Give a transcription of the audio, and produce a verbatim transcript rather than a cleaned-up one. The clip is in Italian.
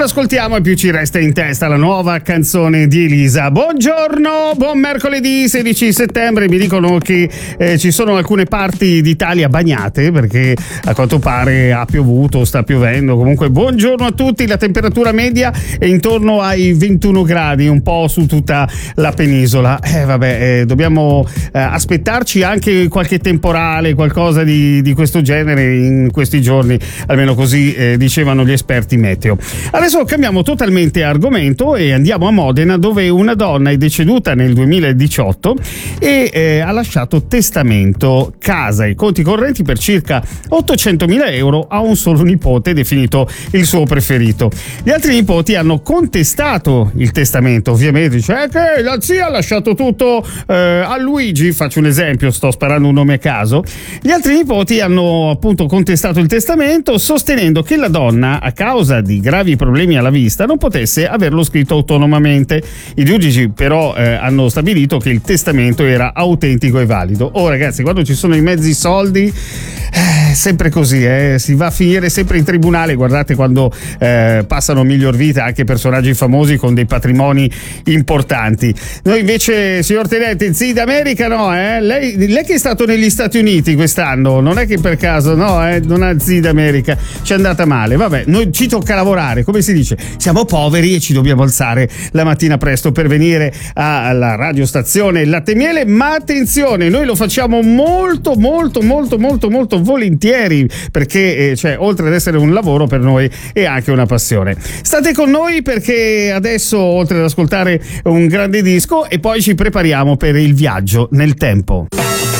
l'ascoltiamo e più ci resta in testa la nuova canzone di Elisa. Buongiorno, buon mercoledì sedici settembre. Mi dicono che eh, ci sono alcune parti d'Italia bagnate perché a quanto pare ha piovuto, sta piovendo. Comunque buongiorno a tutti, la temperatura media è intorno ai ventuno gradi, un po' su tutta la penisola. Eh vabbè, eh, dobbiamo eh, aspettarci anche qualche temporale, qualcosa di, di questo genere in questi giorni, almeno così eh, dicevano gli esperti meteo. Adesso cambiamo totalmente argomento e andiamo a Modena, dove una donna è deceduta nel duemiladiciotto e eh, ha lasciato testamento, casa e conti correnti per circa ottocentomila euro a un solo nipote, definito il suo preferito. Gli altri nipoti hanno contestato il testamento, ovviamente, dice eh, che la zia ha lasciato tutto eh, a Luigi, faccio un esempio, sto sparando un nome a caso. Gli altri nipoti hanno appunto contestato il testamento, sostenendo che la donna, a causa di gravi problemi alla vista, non potesse averlo scritto autonomamente. I giudici però eh, hanno stabilito che il testamento era autentico e valido. Oh ragazzi, quando ci sono i mezzi soldi è sempre così, eh? Si va a finire sempre in tribunale. Guardate quando eh, passano a miglior vita anche personaggi famosi con dei patrimoni importanti. Noi invece, signor Tenente, Zii d'America no, eh? Lei, lei che è stato negli Stati Uniti quest'anno, non è che per caso, no, eh? Non ha Zii d'America, ci è andata male. Vabbè, noi ci tocca lavorare, come si dice, siamo poveri e ci dobbiamo alzare la mattina presto per venire alla radiostazione Latte e Miele, ma attenzione, noi lo facciamo molto molto molto molto molto volentieri, perché eh, cioè, oltre ad essere un lavoro per noi è anche una passione. State con noi perché adesso, oltre ad ascoltare un grande disco, e poi ci prepariamo per il viaggio nel tempo.